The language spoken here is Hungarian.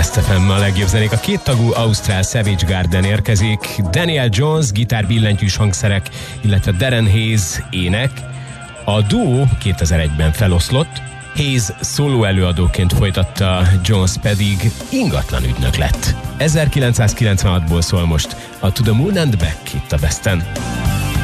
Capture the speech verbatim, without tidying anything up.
Best ef em, a legjobb zenék. A kéttagú ausztrál Savage Garden érkezik. Daniel Jones, gitár, billentyűs hangszerek, illetve Darren Hayes ének. A duó kétezer-egyben feloszlott, Hayes szóló előadóként folytatta, Jones pedig ingatlan ügynök lett. ezerkilencszázkilencvenhatból szól most a To the Moon and Back itt a Besten.